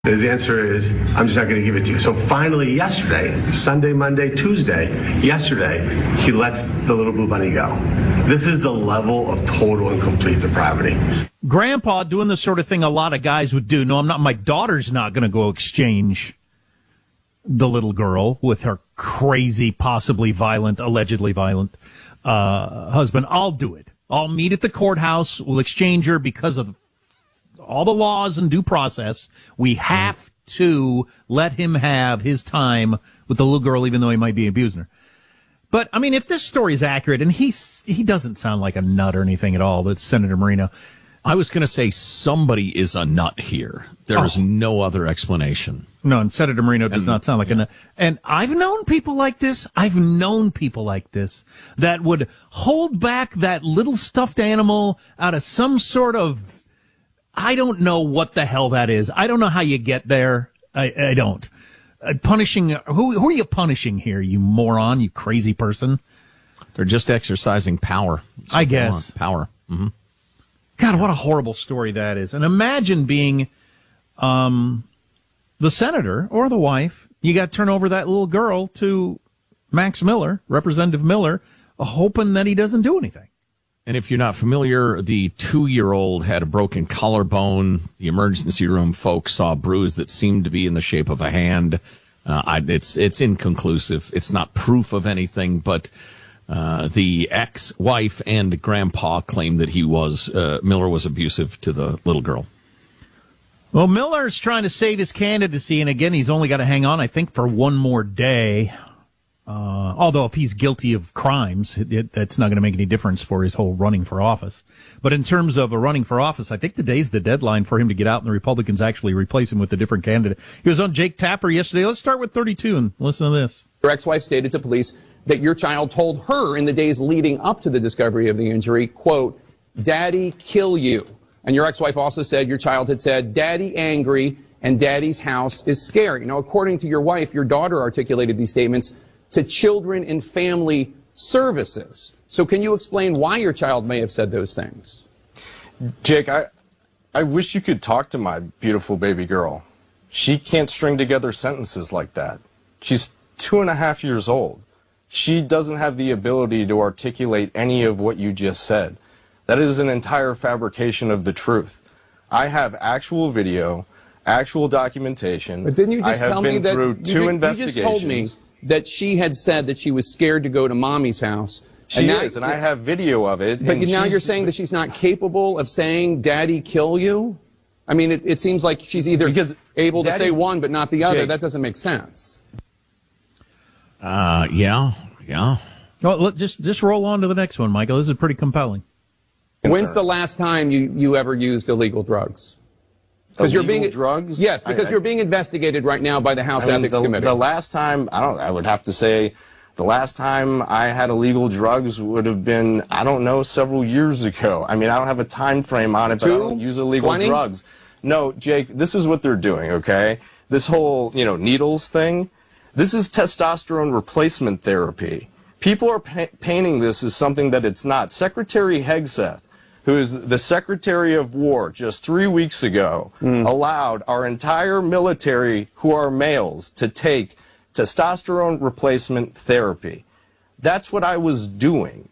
His answer is, I'm just not going to give it to you. So finally, yesterday, Sunday, Monday, Tuesday, yesterday, he lets the little blue bunny go. This is the level of total and complete depravity. Grandpa doing the sort of thing a lot of guys would do. No, I'm not. My daughter's not going to go exchange the little girl with her crazy, possibly violent, allegedly violent husband. I'll do it. I'll meet at the courthouse. We'll exchange her because of all the laws and due process. We have to let him have his time with the little girl, even though he might be abusing her. But, I mean, if this story is accurate, and he doesn't sound like a nut or anything at all, that's Senator Marino. I was going to say somebody is a nut here. There is no other explanation. No, and Senator Marino does not sound like a nut. And I've known people like this. That would hold back that little stuffed animal out of some sort of, I don't know what the hell that is. I don't know how you get there. I don't. Punishing, who are you punishing here, you moron, you crazy person? They're just exercising power. I guess. Power. Mm-hmm. God, what a horrible story that is. And imagine being the senator or the wife. You got to turn over that little girl to Max Miller, Representative Miller, hoping that he doesn't do anything. And if you're not familiar, the 2-year-old had a broken collarbone. The emergency room folks saw a bruise that seemed to be in the shape of a hand. It's inconclusive. It's not proof of anything, but the ex-wife and grandpa claimed that Miller was abusive to the little girl. Well, Miller's trying to save his candidacy, and again, he's only got to hang on, I think, for one more day. Although if he's guilty of crimes, that's not going to make any difference for his whole running for office. But in terms of a running for office, I think today's the deadline for him to get out and the Republicans actually replace him with a different candidate. He was on Jake Tapper yesterday. Let's start with 32 and listen to this. Your ex-wife stated to police that your child told her in the days leading up to the discovery of the injury, quote, "Daddy, kill you." And your ex-wife also said your child had said, "Daddy angry and Daddy's house is scary." Now, according to your wife, your daughter articulated these statements to Children and Family Services. So can you explain why your child may have said those things? Jake, I wish you could talk to my beautiful baby girl. She can't string together sentences like that. She's 2.5 years old. She doesn't have the ability to articulate any of what you just said. That is an entire fabrication of the truth. I have actual video, actual documentation. But didn't you just tell me that through two investigations. You just told me that she had said that she was scared to go to Mommy's house. She is, and I have video of it. But now you're saying that she's not capable of saying, "Daddy, kill you"? I mean, it seems like she's either able to say one but not the other. Jake, that doesn't make sense. Yeah. Well, just roll on to the next one, Michael. This is pretty compelling. When's the last time you ever used illegal drugs? Because you're being drugs? Yes, because you're being investigated right now by the House Ethics Committee. The last time, I would have to say, the last time I had illegal drugs would have been, I don't know, several years ago. I mean, I don't have a time frame on it, but I don't use illegal drugs. No, Jake, this is what they're doing, okay? This whole, needles thing, this is testosterone replacement therapy. People are painting this as something that it's not. Secretary Hegseth, who is the Secretary of War just 3 weeks ago, allowed our entire military, who are males, to take testosterone replacement therapy. That's what I was doing.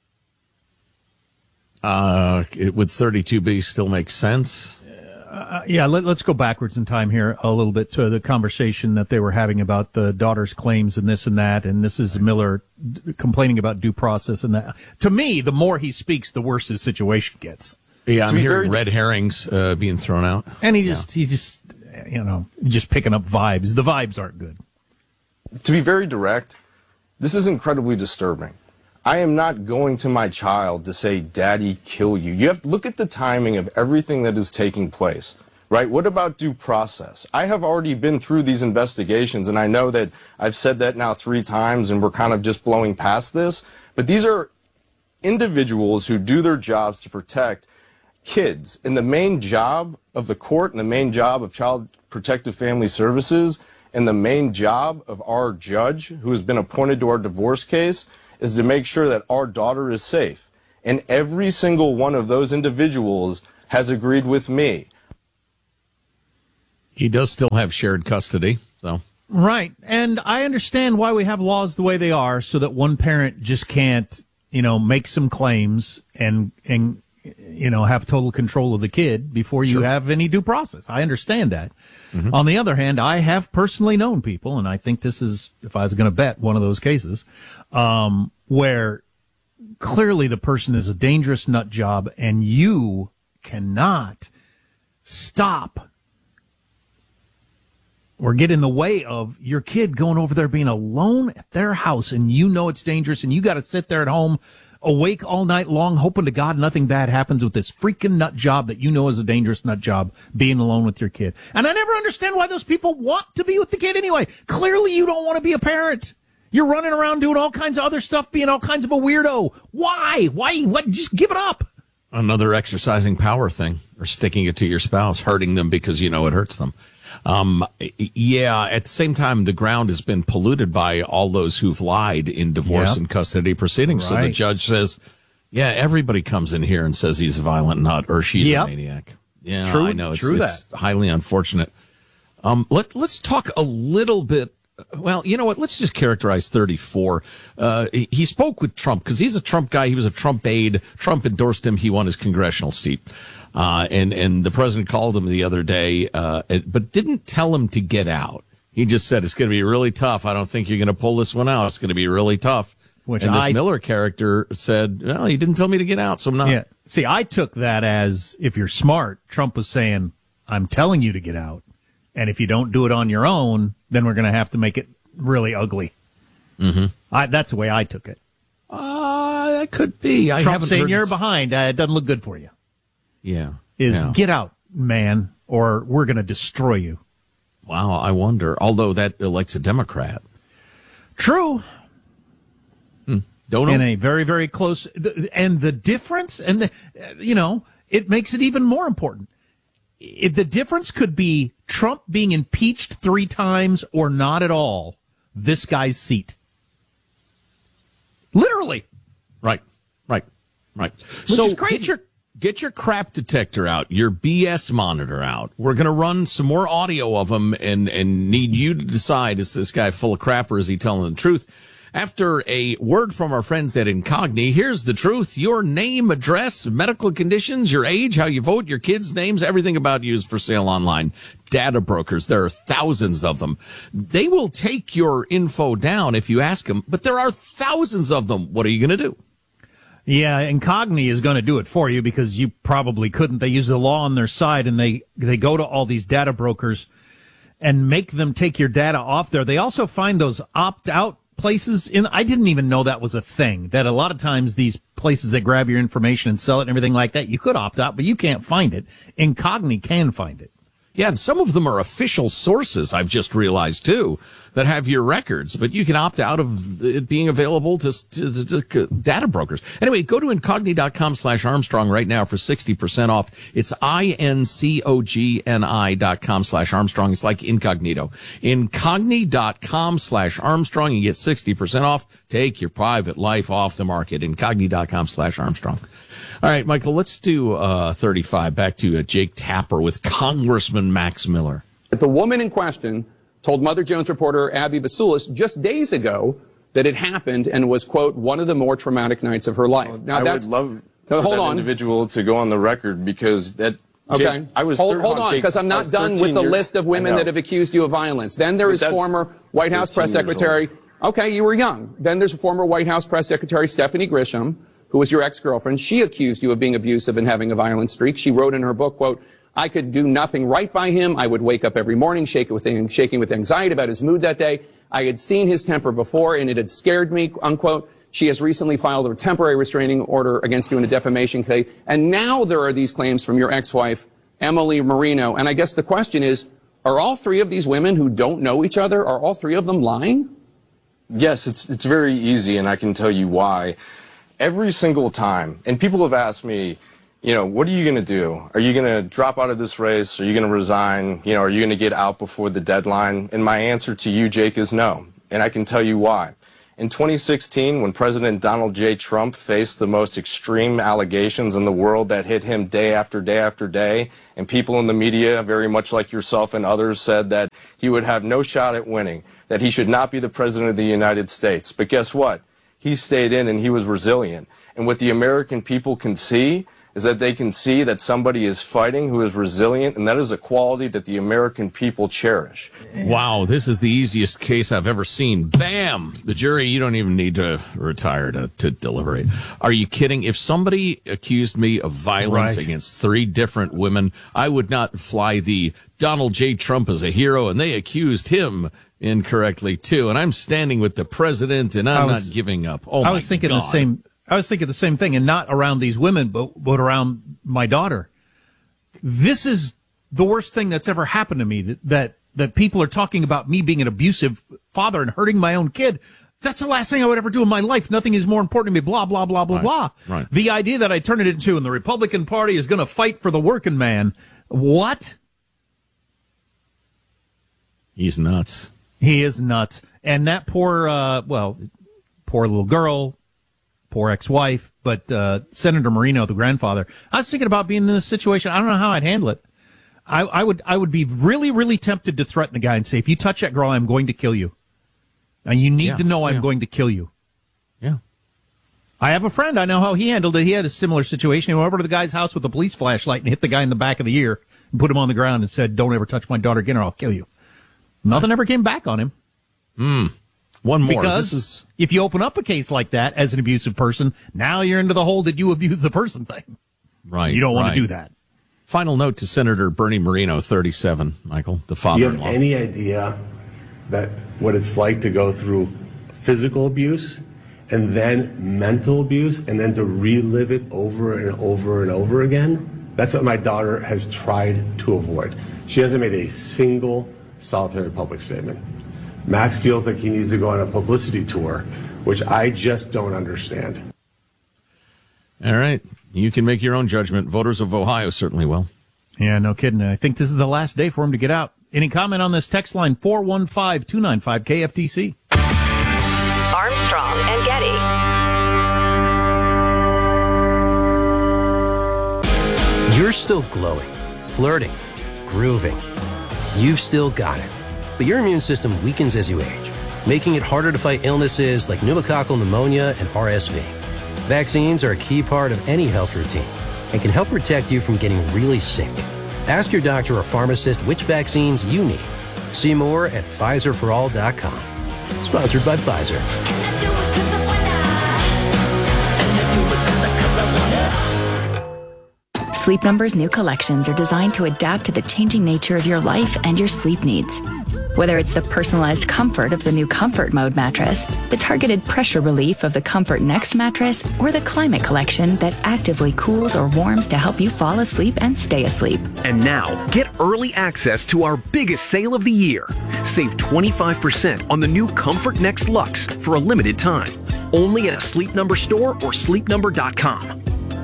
Would 32B still make sense? Yeah, let's go backwards in time here a little bit to the conversation that they were having about the daughter's claims and this and that, and this is Miller complaining about due process and that. To me, the more he speaks, the worse his situation gets. Yeah, I'm hearing red herrings being thrown out. And he just picking up vibes. The vibes aren't good. To be very direct, this is incredibly disturbing. I am not going to my child to say, "Daddy, kill you." You have to look at the timing of everything that is taking place, right? What about due process? I have already been through these investigations, and I know that I've said that now 3 times, and we're kind of just blowing past this. But these are individuals who do their jobs to protect kids. And the main job of the court and the main job of Child Protective Family Services and the main job of our judge, who has been appointed to our divorce case, is to make sure that our daughter is safe. And every single one of those individuals has agreed with me. He does still have shared custody, so. Right. And I understand why we have laws the way they are, so that one parent just can't, make some claims and have total control of the kid before you have any due process. I understand that. Mm-hmm. On the other hand, I have personally known people, and I think this is, if I was going to bet, one of those cases, where clearly the person is a dangerous nut job and you cannot stop or get in the way of your kid going over there being alone at their house, and it's dangerous, and you got to sit there at home awake all night long hoping to God nothing bad happens with this freaking nut job that is a dangerous nut job, being alone with your kid. And I never understand why those people want to be with the kid anyway. Clearly you don't want to be a parent. You're running around doing all kinds of other stuff, being all kinds of a weirdo. Why? What? Just give it up. Another exercising power thing, or sticking it to your spouse, hurting them because it hurts them. At the same time, the ground has been polluted by all those who've lied in divorce and custody proceedings. Right. So the judge says, everybody comes in here and says he's a violent nut or she's a maniac. Yeah, true, I know. it's highly unfortunate. Let's talk a little bit. Well, you know what? Let's just characterize 34. He spoke with Trump because he's a Trump guy. He was a Trump aide. Trump endorsed him. He won his congressional seat. And the president called him the other day, but didn't tell him to get out. He just said, it's going to be really tough. I don't think you're going to pull this one out. It's going to be really tough. And this Miller character said, well, he didn't tell me to get out, so I'm not. Yeah. See, I took that as, if you're smart, Trump was saying, I'm telling you to get out. And if you don't do it on your own, then we're going to have to make it really ugly. Mm-hmm. That's the way I took it. That could be. Trump saying you're behind. It doesn't look good for you. Yeah. Get out, man, or we're going to destroy you. Wow, I wonder. Although that elects a Democrat. True. Don't know. In a very, very close, and the difference, and it makes it even more important. The difference could be Trump being impeached 3 times or not at all. This guy's seat. Literally. Right. Which So is crazy. Get your crap detector out, your BS monitor out. We're going to run some more audio of him and need you to decide, is this guy full of crap or is he telling the truth? After a word from our friends at Incogni, here's the truth. Your name, address, medical conditions, your age, how you vote, your kids' names, everything about you is for sale online. Data brokers, there are thousands of them. They will take your info down if you ask them, but there are thousands of them. What are you going to do? Yeah, Incogni is going to do it for you because you probably couldn't. They use the law on their side, and they go to all these data brokers and make them take your data off there. They also find those opt-out places. I didn't even know that was a thing, that a lot of times these places that grab your information and sell it and everything like that, you could opt out, but you can't find it. Incogni can find it. Yeah, and some of them are official sources, I've just realized, too, that have your records. But you can opt out of it being available to data brokers. Anyway, go to incogni.com/Armstrong right now for 60% off. It's incogni.com/Armstrong. It's like incognito. Incogni.com/Armstrong. You get 60% off. Take your private life off the market. Incogni.com/Armstrong. All right, Michael, let's do 35. Back to Jake Tapper with Congressman Max Miller. The woman in question told Mother Jones reporter Abby Vasulis just days ago that it happened and was, quote, one of the more traumatic nights of her life. Now, I would love for that individual to go on the record because that... Okay. Hold on, because I'm not done with the list of women that have accused you of violence. Then there is former White House press secretary... Okay, you were young. Then there's former White House press secretary Stephanie Grisham, who was your ex-girlfriend. She accused you of being abusive and having a violent streak. She wrote in her book, quote, I could do nothing right by him. I would wake up every morning shaking with anxiety about his mood that day. I had seen his temper before, and it had scared me, unquote. She has recently filed a temporary restraining order against you in a defamation case. And now there are these claims from your ex-wife, Emily Marino. And I guess the question is, are all 3 of these women who don't know each other, are all 3 of them lying? Yes, it's very easy, and I can tell you why. Every single time, and people have asked me, what are you going to do? Are you going to drop out of this race? Are you going to resign? Are you going to get out before the deadline? And my answer to you, Jake, is no. And I can tell you why. In 2016, when President Donald J. Trump faced the most extreme allegations in the world that hit him day after day after day, and people in the media, very much like yourself and others, said that he would have no shot at winning, that he should not be the president of the United States. But guess what? He stayed in and he was resilient. And what the American people can see is that they can see that somebody is fighting who is resilient, and that is a quality that the American people cherish. Wow, this is the easiest case I've ever seen. Bam! The jury, you don't even need to retire to deliberate. Are you kidding? If somebody accused me of violence against 3 different women, I would not fly the Donald J. Trump as a hero, and they accused him incorrectly too. And I'm standing with the president, and I'm not giving up. Oh, I was thinking God. I was thinking the same thing, and not around these women, but around my daughter. This is the worst thing that's ever happened to me, that people are talking about me being an abusive father and hurting my own kid. That's the last thing I would ever do in my life. Nothing is more important to me, blah, blah, blah, blah, blah. Right. The idea that I turn it into, and the Republican Party is going to fight for the working man. What? He's nuts. He is nuts. And that poor little girl, poor ex-wife, but Senator Marino, the grandfather, I was thinking about being in this situation. I don't know how I'd handle it. I would be really, really tempted to threaten the guy and say, if you touch that girl, I'm going to kill you. And you need to know I'm going to kill you. Yeah. I have a friend. I know how he handled it. He had a similar situation. He went over to the guy's house with a police flashlight and hit the guy in the back of the ear and put him on the ground and said, don't ever touch my daughter again or I'll kill you. Nothing ever came back on him. One more. Because if you open up a case like that as an abusive person, now you're into the whole did you abuse the person thing. Right. You don't want to do that. Final note to Senator Bernie Moreno, 37, Michael, the Do you father-in-law. have any idea that what it's like to go through physical abuse and then mental abuse and then to relive it over and over and over again? That's what my daughter has tried to avoid. She hasn't made a single solitary public statement. Max feels like he needs to go on a publicity tour, which I just don't understand. All right. You can make your own judgment. Voters of Ohio certainly will. Yeah, no kidding. I think this is the last day for him to get out. Any comment on this text line? 415-295-KFTC. Armstrong and Getty. You're still glowing, flirting, grooving. You've still got it. But your immune system weakens as you age, making it harder to fight illnesses like pneumococcal pneumonia and RSV. Vaccines are a key part of any health routine and can help protect you from getting really sick. Ask your doctor or pharmacist which vaccines you need. See more at PfizerForAll.com. Sponsored by Pfizer. Sleep Number's new collections are designed to adapt to the changing nature of your life and your sleep needs. Whether it's the personalized comfort of the new Comfort Mode mattress, the targeted pressure relief of the Comfort Next mattress, or the Climate Collection that actively cools or warms to help you fall asleep and stay asleep. And now, get early access to our biggest sale of the year. Save 25% on the new Comfort Next Luxe for a limited time. Only at a Sleep Number store or sleepnumber.com.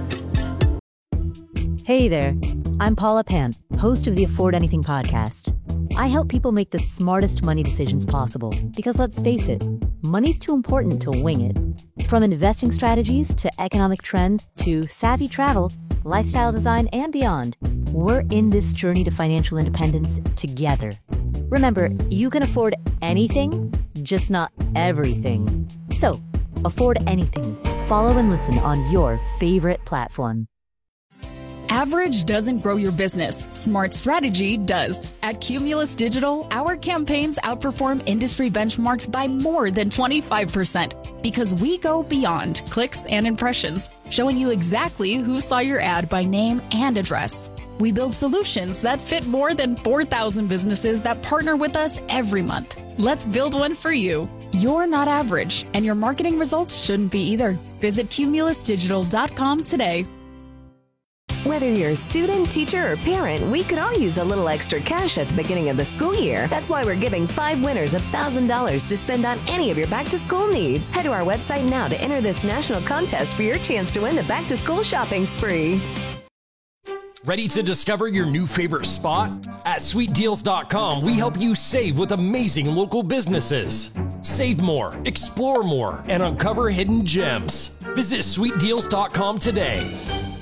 Hey there, I'm Paula Pan, host of the Afford Anything podcast. I help people make the smartest money decisions possible because, let's face it, money's too important to wing it. From investing strategies to economic trends to savvy travel, lifestyle design, and beyond, we're in this journey to financial independence together. Remember, you can afford anything, just not everything. So, afford anything. Follow and listen on your favorite platform. Average doesn't grow your business. Smart strategy does. At Cumulus Digital, our campaigns outperform industry benchmarks by more than 25% because we go beyond clicks and impressions, showing you exactly who saw your ad by name and address. We build solutions that fit more than 4,000 businesses that partner with us every month. Let's build one for you. You're not average, and your marketing results shouldn't be either. Visit cumulusdigital.com today. Whether you're a student, teacher, or parent, we could all use a little extra cash at the beginning of the school year. That's why we're giving 5 winners $1,000 to spend on any of your back-to-school needs. Head to our website now to enter this national contest for your chance to win the back-to-school shopping spree. Ready to discover your new favorite spot? At SweetDeals.com, we help you save with amazing local businesses. Save more, explore more, and uncover hidden gems. Visit sweetdeals.com today.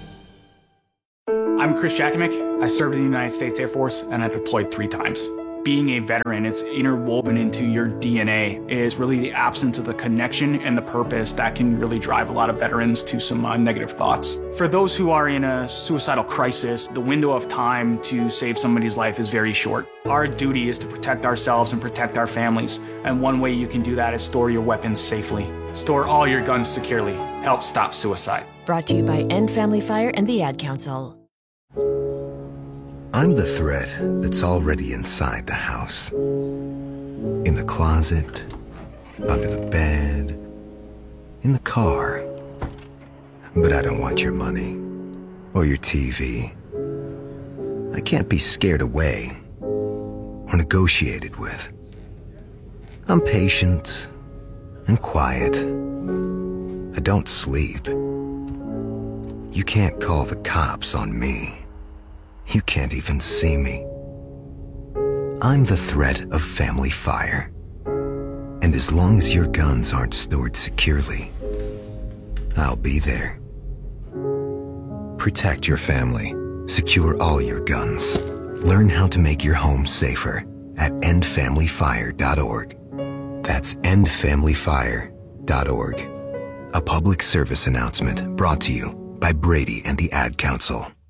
I'm Chris Jakimick. I served in the United States Air Force and I deployed 3 times. Being a veteran, it's interwoven into your DNA, is really the absence of the connection and the purpose that can really drive a lot of veterans to some negative thoughts. For those who are in a suicidal crisis, the window of time to save somebody's life is very short. Our duty is to protect ourselves and protect our families, and one way you can do that is store your weapons safely. Store all your guns securely. Help stop suicide. Brought to you by End Family Fire and the Ad Council. I'm the threat that's already inside the house. In the closet, under the bed, in the car. But I don't want your money or your TV. I can't be scared away or negotiated with. I'm patient and quiet. I don't sleep. You can't call the cops on me. You can't even see me. I'm the threat of family fire. And as long as your guns aren't stored securely, I'll be there. Protect your family. Secure all your guns. Learn how to make your home safer at endfamilyfire.org. That's endfamilyfire.org. A public service announcement brought to you by Brady and the Ad Council.